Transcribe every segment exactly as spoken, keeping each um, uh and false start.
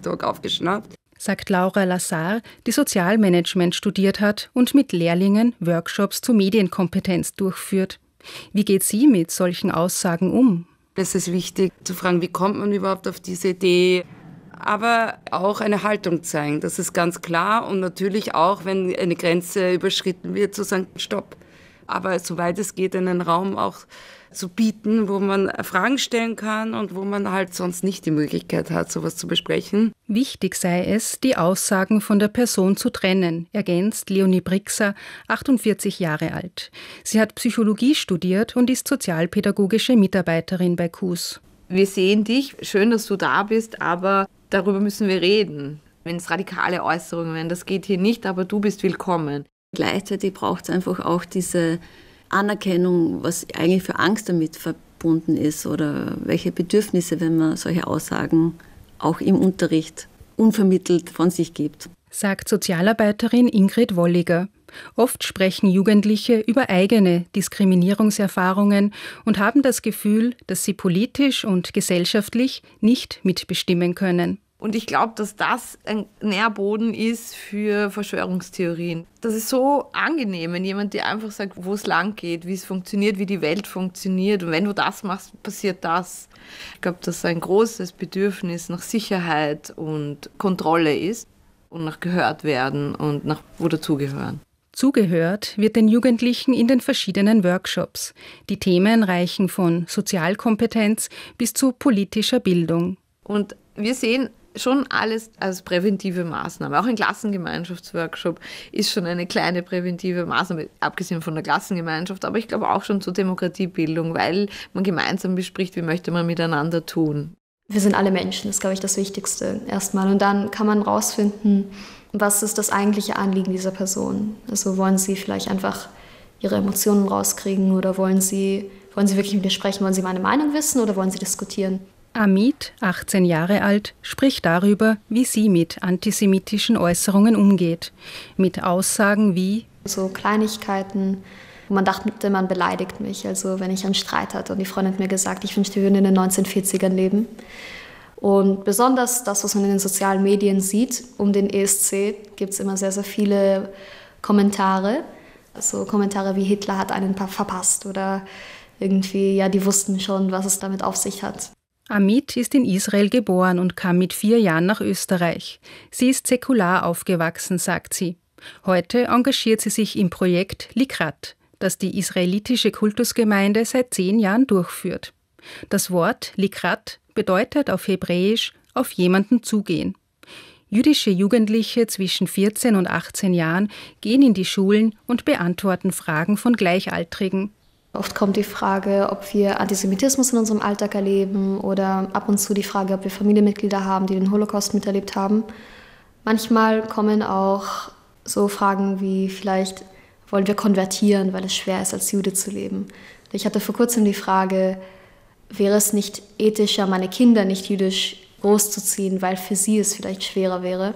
TikTok aufgeschnappt. Sagt Laura Lassar, die Sozialmanagement studiert hat und mit Lehrlingen Workshops zur Medienkompetenz durchführt. Wie geht sie mit solchen Aussagen um? Es ist wichtig zu fragen, wie kommt man überhaupt auf diese Idee? Aber auch eine Haltung zeigen, das ist ganz klar. Und natürlich auch, wenn eine Grenze überschritten wird, zu sagen, stopp. Aber soweit es geht, einen Raum auch zu bieten, wo man Fragen stellen kann und wo man halt sonst nicht die Möglichkeit hat, sowas zu besprechen. Wichtig sei es, die Aussagen von der Person zu trennen, ergänzt Leonie Brixer, achtundvierzig Jahre alt. Sie hat Psychologie studiert und ist sozialpädagogische Mitarbeiterin bei K U S. Wir sehen dich, schön, dass du da bist, aber darüber müssen wir reden. Wenn es radikale Äußerungen wären, das geht hier nicht, aber du bist willkommen. Gleichzeitig braucht es einfach auch diese Anerkennung, was eigentlich für Angst damit verbunden ist oder welche Bedürfnisse, wenn man solche Aussagen auch im Unterricht unvermittelt von sich gibt. Sagt Sozialarbeiterin Ingrid Wolliger. Oft sprechen Jugendliche über eigene Diskriminierungserfahrungen und haben das Gefühl, dass sie politisch und gesellschaftlich nicht mitbestimmen können. Und ich glaube, dass das ein Nährboden ist für Verschwörungstheorien. Das ist so angenehm, wenn jemand dir einfach sagt, wo es lang geht, wie es funktioniert, wie die Welt funktioniert. Und wenn du das machst, passiert das. Ich glaube, dass ein großes Bedürfnis nach Sicherheit und Kontrolle ist und nach gehört werden und nach wo dazugehören. Zugehört wird den Jugendlichen in den verschiedenen Workshops. Die Themen reichen von Sozialkompetenz bis zu politischer Bildung. Und wir sehen schon alles als präventive Maßnahme. Auch ein Klassengemeinschaftsworkshop ist schon eine kleine präventive Maßnahme, abgesehen von der Klassengemeinschaft, aber ich glaube auch schon zur Demokratiebildung, weil man gemeinsam bespricht, wie möchte man miteinander tun. Wir sind alle Menschen, das ist, glaube ich, das Wichtigste erstmal. Und dann kann man rausfinden, was ist das eigentliche Anliegen dieser Person. Also wollen sie vielleicht einfach ihre Emotionen rauskriegen oder wollen sie, wollen sie wirklich mit mir sprechen, wollen sie meine Meinung wissen oder wollen sie diskutieren? Amit, achtzehn Jahre alt, spricht darüber, wie sie mit antisemitischen Äußerungen umgeht. Mit Aussagen wie so Kleinigkeiten, wo man dachte, man beleidigt mich. Also wenn ich einen Streit hatte und die Freundin hat mir gesagt, ich wünschte, wir würden in den neunzehnhundertvierzigern leben. Und besonders das, was man in den sozialen Medien sieht, um den E S C, gibt es immer sehr, sehr viele Kommentare. Also Kommentare wie Hitler hat einen verpasst oder irgendwie, ja, die wussten schon, was es damit auf sich hat. Amit ist in Israel geboren und kam mit vier Jahren nach Österreich. Sie ist säkular aufgewachsen, sagt sie. Heute engagiert sie sich im Projekt Likrat, das die israelitische Kultusgemeinde seit zehn Jahren durchführt. Das Wort Likrat bedeutet auf Hebräisch auf jemanden zugehen. Jüdische Jugendliche zwischen vierzehn und achtzehn Jahren gehen in die Schulen und beantworten Fragen von Gleichaltrigen. Oft kommt die Frage, ob wir Antisemitismus in unserem Alltag erleben oder ab und zu die Frage, ob wir Familienmitglieder haben, die den Holocaust miterlebt haben. Manchmal kommen auch so Fragen wie vielleicht, wollen wir konvertieren, weil es schwer ist, als Jude zu leben. Ich hatte vor kurzem die Frage, wäre es nicht ethischer, meine Kinder nicht jüdisch großzuziehen, weil für sie es vielleicht schwerer wäre.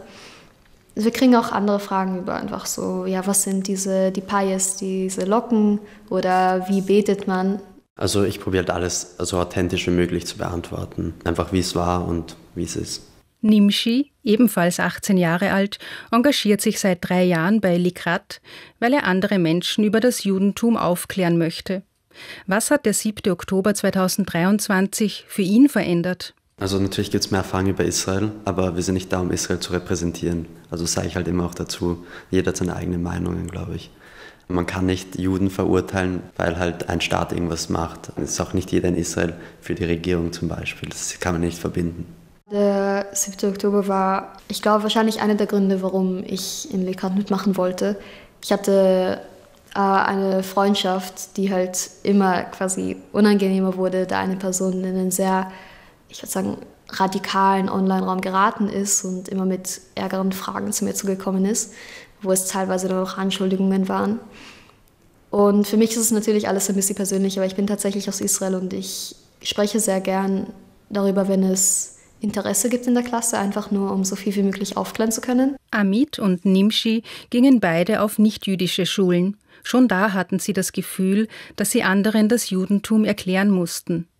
Wir kriegen auch andere Fragen über einfach so, ja, was sind diese die Payes, diese Locken oder wie betet man? Also ich probiere halt alles so authentisch wie möglich zu beantworten, einfach wie es war und wie es ist. Nimshi, ebenfalls achtzehn Jahre alt, engagiert sich seit drei Jahren bei Likrat, weil er andere Menschen über das Judentum aufklären möchte. Was hat der siebte Oktober zweitausenddreiundzwanzig für ihn verändert? Also natürlich gibt es mehr Erfahrung über Israel, aber wir sind nicht da, um Israel zu repräsentieren. Also sage ich halt immer auch dazu, jeder hat seine eigenen Meinungen, glaube ich. Man kann nicht Juden verurteilen, weil halt ein Staat irgendwas macht. Es ist auch nicht jeder in Israel für die Regierung zum Beispiel. Das kann man nicht verbinden. Der siebte Oktober war, ich glaube, wahrscheinlich einer der Gründe, warum ich in Likrat mitmachen wollte. Ich hatte äh, eine Freundschaft, die halt immer quasi unangenehmer wurde, da eine Person in einen sehr, ich würde sagen, radikalen Online-Raum geraten ist und immer mit ärgeren Fragen zu mir zugekommen ist, wo es teilweise nur noch Anschuldigungen waren. Und für mich ist es natürlich alles ein bisschen persönlich, aber ich bin tatsächlich aus Israel und ich spreche sehr gern darüber, wenn es Interesse gibt in der Klasse, einfach nur um so viel wie möglich aufklären zu können. Amit und Nimshi gingen beide auf nichtjüdische Schulen. Schon da hatten sie das Gefühl, dass sie anderen das Judentum erklären mussten.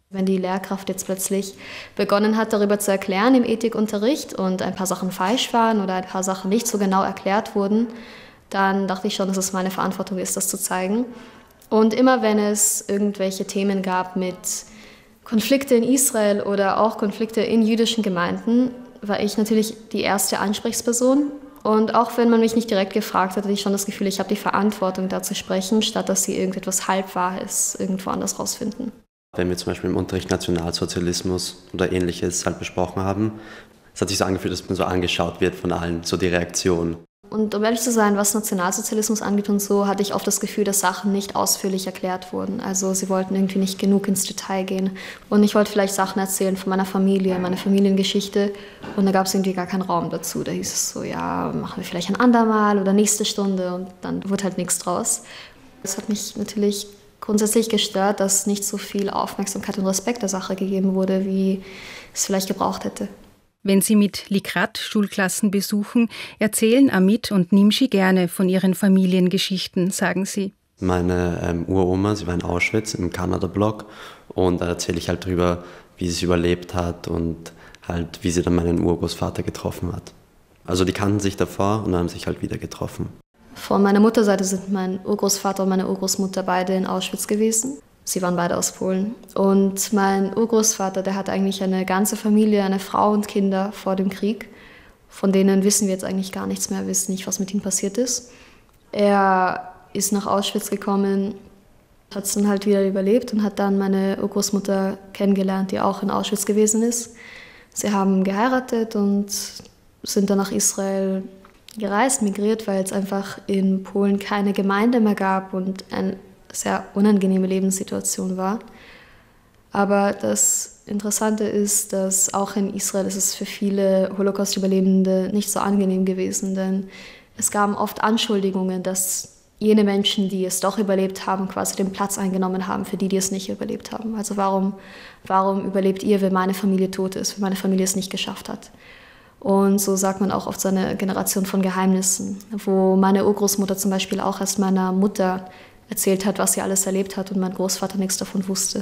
Wenn die Lehrkraft jetzt plötzlich begonnen hat, darüber zu erklären im Ethikunterricht und ein paar Sachen falsch waren oder ein paar Sachen nicht so genau erklärt wurden, dann dachte ich schon, dass es meine Verantwortung ist, das zu zeigen. Und immer wenn es irgendwelche Themen gab mit Konflikte in Israel oder auch Konflikte in jüdischen Gemeinden, war ich natürlich die erste Ansprechperson. Und auch wenn man mich nicht direkt gefragt hat, hatte ich schon das Gefühl, ich habe die Verantwortung, da zu sprechen, statt dass sie irgendetwas Halbwahres irgendwo anders rausfinden. Wenn wir zum Beispiel im Unterricht Nationalsozialismus oder Ähnliches halt besprochen haben, es hat sich so angefühlt, dass man so angeschaut wird von allen, so die Reaktion. Und um ehrlich zu sein, was Nationalsozialismus angeht und so, hatte ich oft das Gefühl, dass Sachen nicht ausführlich erklärt wurden. Also sie wollten irgendwie nicht genug ins Detail gehen. Und ich wollte vielleicht Sachen erzählen von meiner Familie, meiner Familiengeschichte. Und da gab es irgendwie gar keinen Raum dazu. Da hieß es so, ja, machen wir vielleicht ein andermal oder nächste Stunde. Und dann wurde halt nichts draus. Das hat mich natürlich grundsätzlich gestört, dass nicht so viel Aufmerksamkeit und Respekt der Sache gegeben wurde, wie es vielleicht gebraucht hätte. Wenn sie mit Likrat Schulklassen besuchen, erzählen Amit und Nimshi gerne von ihren Familiengeschichten, sagen sie. Meine ähm, Uroma, sie war in Auschwitz im Kanada-Block und da erzähle ich halt drüber, wie sie es überlebt hat und halt, wie sie dann meinen Urgroßvater getroffen hat. Also die kannten sich davor und haben sich halt wieder getroffen. Von meiner Mutterseite sind mein Urgroßvater und meine Urgroßmutter beide in Auschwitz gewesen. Sie waren beide aus Polen. Und mein Urgroßvater, der hat eigentlich eine ganze Familie, eine Frau und Kinder vor dem Krieg. Von denen wissen wir jetzt eigentlich gar nichts mehr, wissen nicht, was mit ihm passiert ist. Er ist nach Auschwitz gekommen, hat es dann halt wieder überlebt und hat dann meine Urgroßmutter kennengelernt, die auch in Auschwitz gewesen ist. Sie haben geheiratet und sind dann nach Israel gereist, migriert, weil es einfach in Polen keine Gemeinde mehr gab und ein sehr unangenehme Lebenssituation war. Aber das Interessante ist, dass auch in Israel ist es für viele Holocaust-Überlebende nicht so angenehm gewesen, denn es gab oft Anschuldigungen, dass jene Menschen, die es doch überlebt haben, quasi den Platz eingenommen haben für die, die es nicht überlebt haben. Also warum, warum überlebt ihr, wenn meine Familie tot ist, wenn meine Familie es nicht geschafft hat? Und so sagt man auch oft so eine Generation von Geheimnissen, wo meine Urgroßmutter zum Beispiel auch erst meiner Mutter erzählt hat, was sie alles erlebt hat und mein Großvater nichts davon wusste.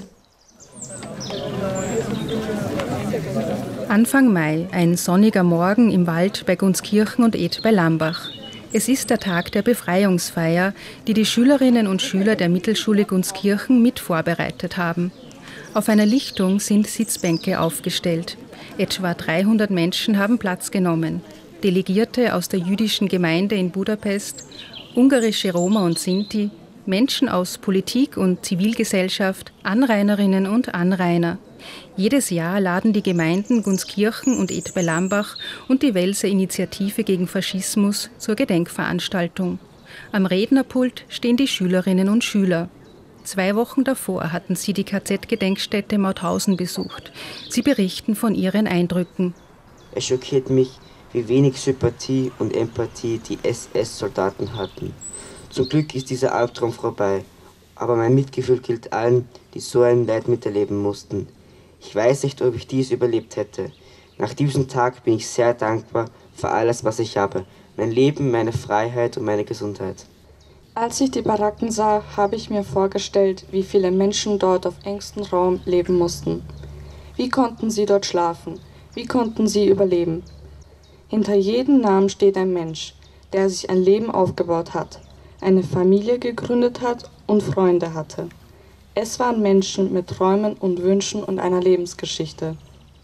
Anfang Mai, ein sonniger Morgen im Wald bei Gunskirchen und Ed bei Lambach. Es ist der Tag der Befreiungsfeier, die die Schülerinnen und Schüler der Mittelschule Gunskirchen mit vorbereitet haben. Auf einer Lichtung sind Sitzbänke aufgestellt. Etwa dreihundert Menschen haben Platz genommen. Delegierte aus der jüdischen Gemeinde in Budapest, ungarische Roma und Sinti, Menschen aus Politik und Zivilgesellschaft, Anrainerinnen und Anrainer. Jedes Jahr laden die Gemeinden Gunskirchen und Ed bei Lambach und die Welser Initiative gegen Faschismus zur Gedenkveranstaltung. Am Rednerpult stehen die Schülerinnen und Schüler. Zwei Wochen davor hatten sie die K Z-Gedenkstätte Mauthausen besucht. Sie berichten von ihren Eindrücken. Es schockiert mich, wie wenig Sympathie und Empathie die S S-Soldaten hatten. Zum Glück ist dieser Albtraum vorbei, aber mein Mitgefühl gilt allen, die so ein Leid miterleben mussten. Ich weiß nicht, ob ich dies überlebt hätte. Nach diesem Tag bin ich sehr dankbar für alles, was ich habe. Mein Leben, meine Freiheit und meine Gesundheit. Als ich die Baracken sah, habe ich mir vorgestellt, wie viele Menschen dort auf engstem Raum leben mussten. Wie konnten sie dort schlafen? Wie konnten sie überleben? Hinter jedem Namen steht ein Mensch, der sich ein Leben aufgebaut hat, eine Familie gegründet hat und Freunde hatte. Es waren Menschen mit Träumen und Wünschen und einer Lebensgeschichte.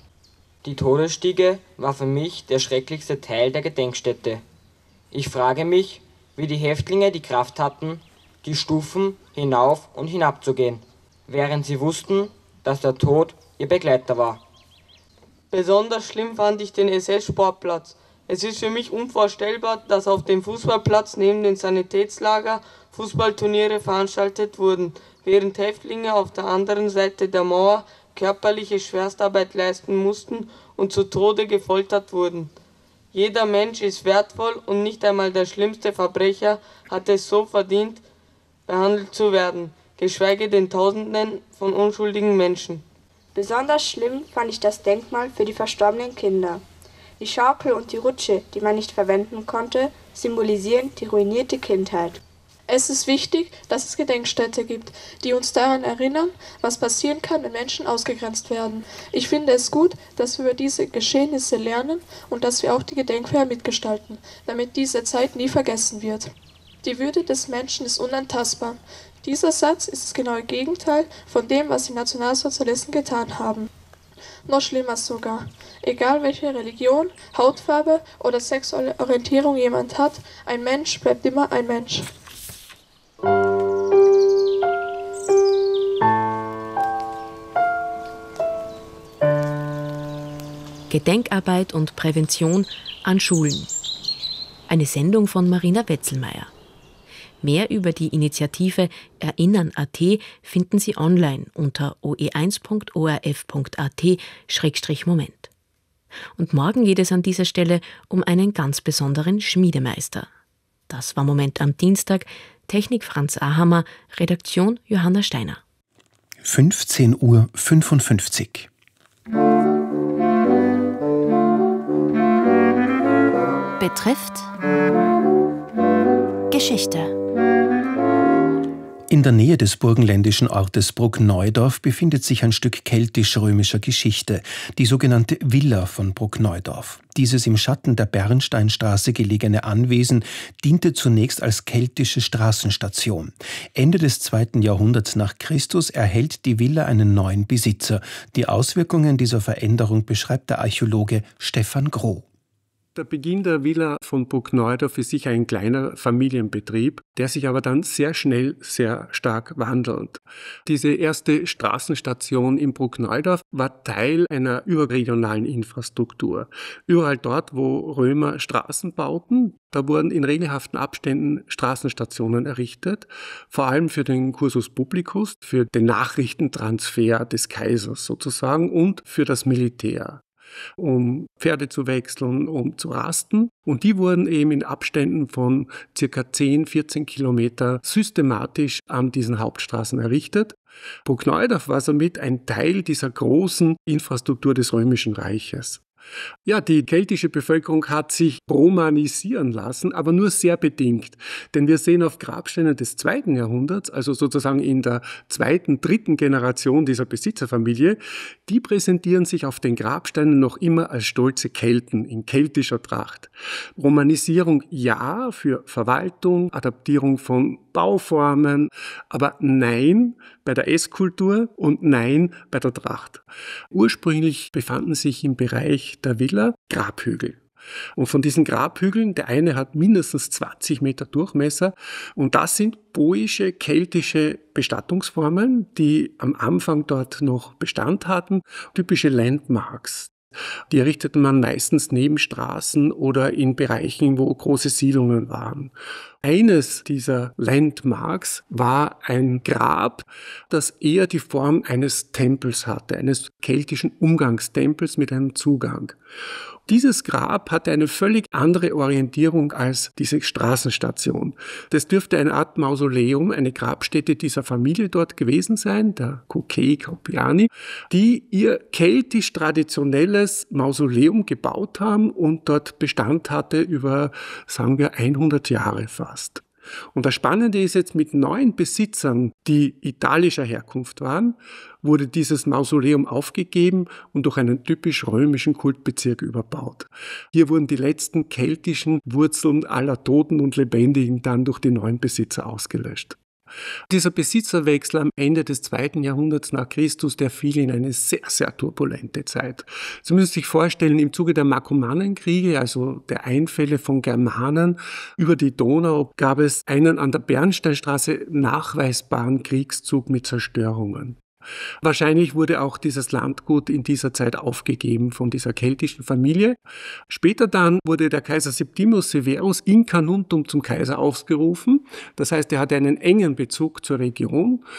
Die Todesstiege war für mich der schrecklichste Teil der Gedenkstätte. Ich frage mich, wie die Häftlinge die Kraft hatten, die Stufen hinauf und hinab zu gehen, während sie wussten, dass der Tod ihr Begleiter war. Besonders schlimm fand ich den S S-Sportplatz. Es ist für mich unvorstellbar, dass auf dem Fußballplatz neben dem Sanitätslager Fußballturniere veranstaltet wurden, während Häftlinge auf der anderen Seite der Mauer körperliche Schwerstarbeit leisten mussten und zu Tode gefoltert wurden. Jeder Mensch ist wertvoll und nicht einmal der schlimmste Verbrecher hat es so verdient, behandelt zu werden, geschweige denn Tausenden von unschuldigen Menschen. Besonders schlimm fand ich das Denkmal für die verstorbenen Kinder. Die Schaukel und die Rutsche, die man nicht verwenden konnte, symbolisieren die ruinierte Kindheit. Es ist wichtig, dass es Gedenkstätte gibt, die uns daran erinnern, was passieren kann, wenn Menschen ausgegrenzt werden. Ich finde es gut, dass wir über diese Geschehnisse lernen und dass wir auch die Gedenkfeier mitgestalten, damit diese Zeit nie vergessen wird. Die Würde des Menschen ist unantastbar. Dieser Satz ist das genaue Gegenteil von dem, was die Nationalsozialisten getan haben. Noch schlimmer sogar. Egal welche Religion, Hautfarbe oder sexuelle Orientierung jemand hat, ein Mensch bleibt immer ein Mensch. Gedenkarbeit und Prävention an Schulen. Eine Sendung von Marina Wetzelmeier. Mehr über die Initiative Erinnern Punkt at finden Sie online unter o e eins punkt o r f punkt a t Schrägstrich Moment. Und morgen geht es an dieser Stelle um einen ganz besonderen Schmiedemeister. Das war Moment am Dienstag. Technik Franz Ahammer, Redaktion Johanna Steiner. fünfzehn Uhr fünfundfünfzig. Betrifft Geschichte. In der Nähe des burgenländischen Ortes Bruckneudorf befindet sich ein Stück keltisch-römischer Geschichte, die sogenannte Villa von Bruckneudorf. Dieses im Schatten der Bernsteinstraße gelegene Anwesen diente zunächst als keltische Straßenstation. Ende des zweiten Jahrhunderts nach Christus erhält die Villa einen neuen Besitzer. Die Auswirkungen dieser Veränderung beschreibt der Archäologe Stefan Groh. Der Beginn der Villa von Bruckneudorf ist sicher ein kleiner Familienbetrieb, der sich aber dann sehr schnell sehr stark wandelt. Diese erste Straßenstation in Bruckneudorf war Teil einer überregionalen Infrastruktur. Überall dort, wo Römer Straßen bauten, da wurden in regelhaften Abständen Straßenstationen errichtet, vor allem für den Cursus Publicus, für den Nachrichtentransfer des Kaisers sozusagen und für das Militär, um Pferde zu wechseln, um zu rasten. Und die wurden eben in Abständen von circa zehn, vierzehn Kilometer systematisch an diesen Hauptstraßen errichtet. Bruckneudorf war somit ein Teil dieser großen Infrastruktur des Römischen Reiches. Ja, die keltische Bevölkerung hat sich romanisieren lassen, aber nur sehr bedingt. Denn wir sehen auf Grabsteinen des zweiten Jahrhunderts, also sozusagen in der zweiten, dritten Generation dieser Besitzerfamilie, die präsentieren sich auf den Grabsteinen noch immer als stolze Kelten in keltischer Tracht. Romanisierung ja, für Verwaltung, Adaptierung von Bauformen, aber nein bei der Esskultur und nein bei der Tracht. Ursprünglich befanden sich im Bereich der Villa Grabhügel. Und von diesen Grabhügeln, der eine hat mindestens zwanzig Meter Durchmesser, und das sind boische, keltische Bestattungsformen, die am Anfang dort noch Bestand hatten, typische Landmarks. Die errichtete man meistens neben Straßen oder in Bereichen, wo große Siedlungen waren. Eines dieser Landmarks war ein Grab, das eher die Form eines Tempels hatte, eines keltischen Umgangstempels mit einem Zugang. Dieses Grab hatte eine völlig andere Orientierung als diese Straßenstation. Das dürfte eine Art Mausoleum, eine Grabstätte dieser Familie dort gewesen sein, der Cuccei Corpiani, die ihr keltisch-traditionelles Mausoleum gebaut haben und dort Bestand hatte über, sagen wir, hundert Jahre fast. Und das Spannende ist jetzt, mit neuen Besitzern, die italischer Herkunft waren, wurde dieses Mausoleum aufgegeben und durch einen typisch römischen Kultbezirk überbaut. Hier wurden die letzten keltischen Wurzeln aller Toten und Lebendigen dann durch die neuen Besitzer ausgelöscht. Dieser Besitzerwechsel am Ende des zweiten Jahrhunderts nach Christus, der fiel in eine sehr, sehr turbulente Zeit. Sie müssen sich vorstellen, im Zuge der Markomannenkriege, also der Einfälle von Germanen über die Donau, gab es einen an der Bernsteinstraße nachweisbaren Kriegszug mit Zerstörungen. Wahrscheinlich wurde auch dieses Landgut in dieser Zeit aufgegeben von dieser keltischen Familie. Später dann wurde der Kaiser Septimius Severus in Carnuntum zum Kaiser ausgerufen. Das heißt, er hatte einen engen Bezug zur Region.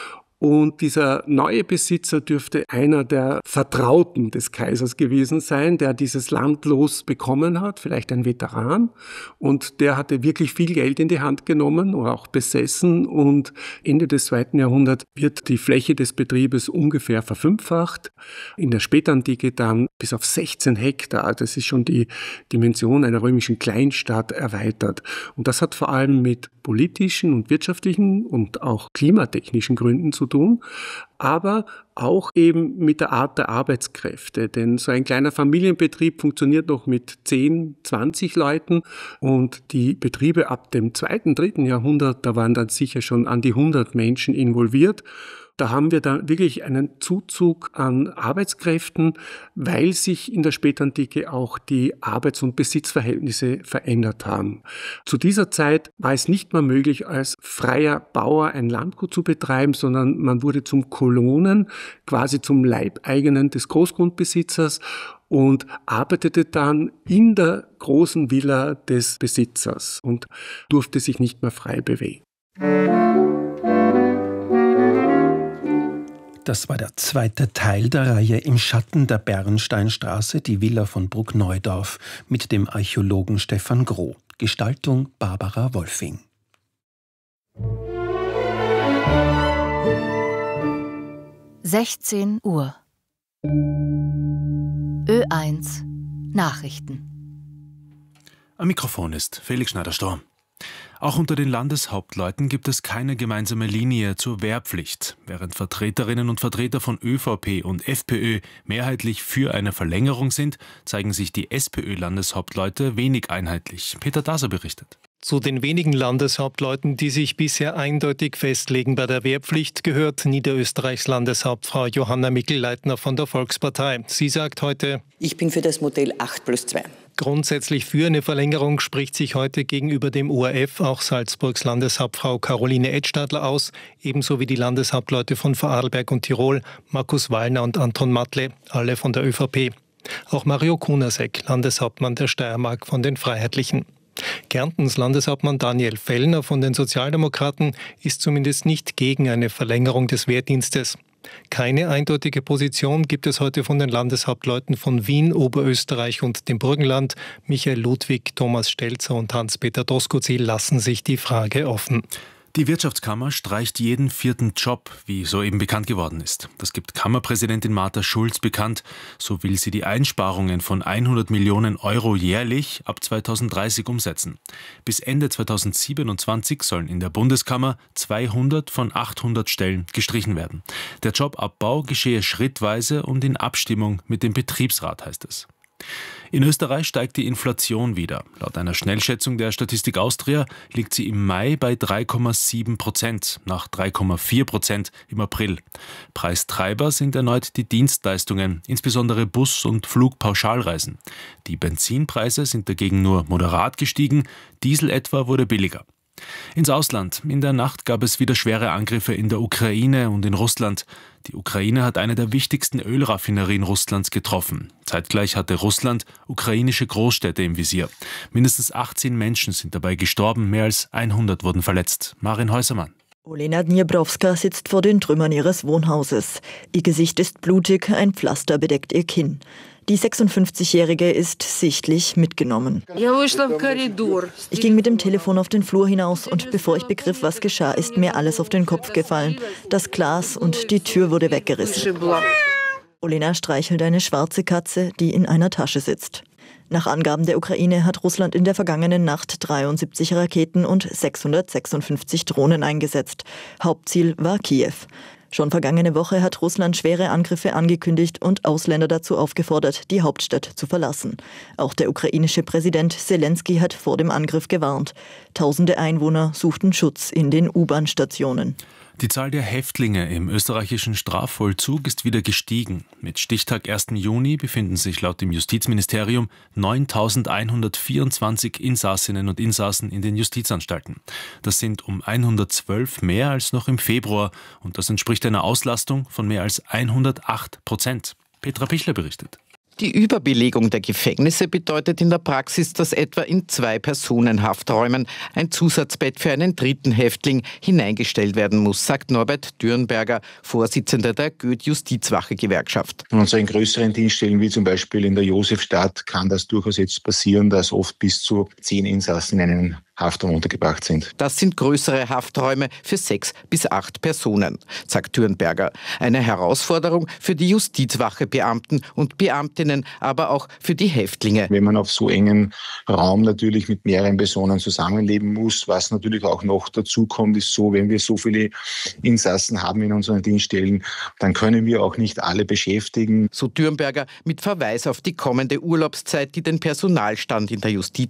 Und dieser neue Besitzer dürfte einer der Vertrauten des Kaisers gewesen sein, der dieses Land losbekommen hat, vielleicht ein Veteran. Und der hatte wirklich viel Geld in die Hand genommen oder auch besessen. Und Ende des zweiten Jahrhunderts wird die Fläche des Betriebes ungefähr verfünffacht. In der Spätantike dann bis auf sechzehn Hektar. Das ist schon die Dimension einer römischen Kleinstadt erweitert. Und das hat vor allem mit politischen und wirtschaftlichen und auch klimatechnischen Gründen zu tun, aber auch eben mit der Art der Arbeitskräfte. Denn so ein kleiner Familienbetrieb funktioniert noch mit zehn, zwanzig Leuten und die Betriebe ab dem zweiten, dritten Jahrhundert, da waren dann sicher schon an die hundert Menschen involviert. Da haben wir dann wirklich einen Zuzug an Arbeitskräften, weil sich in der Spätantike auch die Arbeits- und Besitzverhältnisse verändert haben. Zu dieser Zeit war es nicht mehr möglich, als freier Bauer ein Landgut zu betreiben, sondern man wurde zum Kolonen, quasi zum Leibeigenen des Großgrundbesitzers und arbeitete dann in der großen Villa des Besitzers und durfte sich nicht mehr frei bewegen. Das war der zweite Teil der Reihe Im Schatten der Bernsteinstraße, die Villa von Bruckneudorf mit dem Archäologen Stefan Groh. Gestaltung Barbara Wolfing. sechzehn Uhr. Ö eins Nachrichten. Am Mikrofon ist Felix Schneider-Storm. Auch unter den Landeshauptleuten gibt es keine gemeinsame Linie zur Wehrpflicht. Während Vertreterinnen und Vertreter von ÖVP und FPÖ mehrheitlich für eine Verlängerung sind, zeigen sich die SPÖ-Landeshauptleute wenig einheitlich. Peter Daser berichtet. Zu den wenigen Landeshauptleuten, die sich bisher eindeutig festlegen bei der Wehrpflicht, gehört Niederösterreichs Landeshauptfrau Johanna Mikl-Leitner von der Volkspartei. Sie sagt heute: Ich bin für das Modell acht plus zwei. Grundsätzlich für eine Verlängerung spricht sich heute gegenüber dem O R F auch Salzburgs Landeshauptfrau Caroline Edstadler aus, ebenso wie die Landeshauptleute von Vorarlberg und Tirol, Markus Wallner und Anton Matle, alle von der ÖVP. Auch Mario Kunasek, Landeshauptmann der Steiermark von den Freiheitlichen. Kärntens Landeshauptmann Daniel Fellner von den Sozialdemokraten ist zumindest nicht gegen eine Verlängerung des Wehrdienstes. Keine eindeutige Position gibt es heute von den Landeshauptleuten von Wien, Oberösterreich und dem Burgenland. Michael Ludwig, Thomas Stelzer und Hans-Peter Doskozil lassen sich die Frage offen. Die Wirtschaftskammer streicht jeden vierten Job, wie soeben bekannt geworden ist. Das gibt Kammerpräsidentin Martha Schulz bekannt. So will sie die Einsparungen von hundert Millionen Euro jährlich ab zweitausenddreißig umsetzen. Bis Ende zweitausendsiebenundzwanzig sollen in der Bundeskammer zweihundert von achthundert Stellen gestrichen werden. Der Jobabbau geschehe schrittweise und in Abstimmung mit dem Betriebsrat, heißt es. In Österreich steigt die Inflation wieder. Laut einer Schnellschätzung der Statistik Austria liegt sie im Mai bei drei Komma sieben Prozent, nach drei Komma vier Prozent im April. Preistreiber sind erneut die Dienstleistungen, insbesondere Bus- und Flugpauschalreisen. Die Benzinpreise sind dagegen nur moderat gestiegen, Diesel etwa wurde billiger. Ins Ausland. In der Nacht gab es wieder schwere Angriffe in der Ukraine und in Russland. Die Ukraine hat eine der wichtigsten Ölraffinerien Russlands getroffen. Zeitgleich hatte Russland ukrainische Großstädte im Visier. Mindestens achtzehn Menschen sind dabei gestorben, mehr als hundert wurden verletzt. Marin Häusermann. Olena Dniebrowska sitzt vor den Trümmern ihres Wohnhauses. Ihr Gesicht ist blutig, ein Pflaster bedeckt ihr Kinn. Die sechsundfünfzigjährige ist sichtlich mitgenommen. Ich ging mit dem Telefon auf den Flur hinaus und bevor ich begriff, was geschah, ist mir alles auf den Kopf gefallen. Das Glas und die Tür wurde weggerissen. Olena streichelt eine schwarze Katze, die in einer Tasche sitzt. Nach Angaben der Ukraine hat Russland in der vergangenen Nacht dreiundsiebzig Raketen und sechshundertsechsundfünfzig Drohnen eingesetzt. Hauptziel war Kiew. Schon vergangene Woche hat Russland schwere Angriffe angekündigt und Ausländer dazu aufgefordert, die Hauptstadt zu verlassen. Auch der ukrainische Präsident Selensky hat vor dem Angriff gewarnt. Tausende Einwohner suchten Schutz in den U-Bahn-Stationen. Die Zahl der Häftlinge im österreichischen Strafvollzug ist wieder gestiegen. Mit Stichtag ersten Juni befinden sich laut dem Justizministerium neuntausendeinhundertvierundzwanzig Insassinnen und Insassen in den Justizanstalten. Das sind um hundertzwölf mehr als noch im Februar und das entspricht einer Auslastung von mehr als hundertacht Prozent. Petra Pichler berichtet. Die Überbelegung der Gefängnisse bedeutet in der Praxis, dass etwa in zwei Personenhafträumen ein Zusatzbett für einen dritten Häftling hineingestellt werden muss, sagt Norbert Dürnberger, Vorsitzender der Goethe-Justizwache-Gewerkschaft. In unseren größeren Dienststellen, wie zum Beispiel in der Josefstadt, kann das durchaus jetzt passieren, dass oft bis zu zehn Insassen in einen Haftraum untergebracht sind. Das sind größere Hafträume für sechs bis acht Personen, sagt Dürnberger. Eine Herausforderung für die Justizwache-Beamten und Beamtinnen, aber auch für die Häftlinge. Wenn man auf so engen Raum natürlich mit mehreren Personen zusammenleben muss, was natürlich auch noch dazu kommt, ist so, wenn wir so viele Insassen haben in unseren Dienststellen, dann können wir auch nicht alle beschäftigen. So Dürnberger mit Verweis auf die kommende Urlaubszeit, die den Personalstand in der Justiz